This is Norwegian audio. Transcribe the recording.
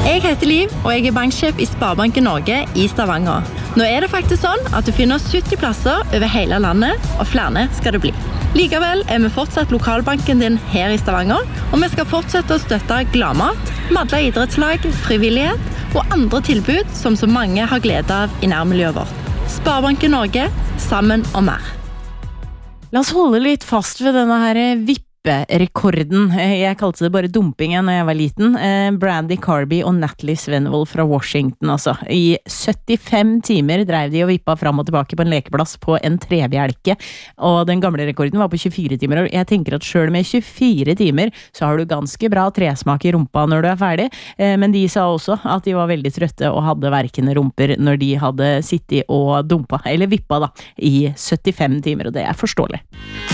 Jeg heter Liv, og jeg banksjef I Sparebanken Norge I Stavanger. Nå det faktisk sånn at du finner 70 plasser over hele landet, og flere skal det bli. Likevel vi fortsatt lokalbanken din her I Stavanger, og vi skal fortsette å støtte gladmat, madla idrettslag, frivillighet og andre tilbud som så mange har glede av I nærmiljøet vårt. Sparebanken Norge, sammen og mer. La oss holde litt fast ved denne her rekorden. Jeg kalte det bare dumping når jeg var liten. Brandy Carby og Natalie Svenvold fra Washington, altså. I 75 timer drev de og vippa fram og tilbake på en lekeplass på en trebjelke, og den gamle rekorden var på 24 timer, og jeg tenker at selv med 24 timer så har du ganske bra tresmak I rumpa når du ferdig, men de sa også at de var veldig trøtte og hadde verkende rumper når de hadde sittet og dumpa, eller vippa da, I 75 timer, og det forståelig.